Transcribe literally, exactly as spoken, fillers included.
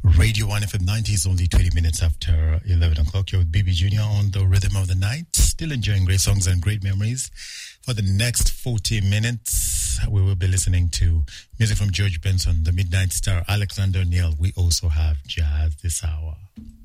Radio one F M ninety is only twenty minutes after eleven o'clock. You're with B B Junior on the rhythm of the night. Still enjoying great songs and great memories. For the next forty minutes, we will be listening to music from George Benson, The Midnight Star, Alexander Neil. We also have jazz this hour.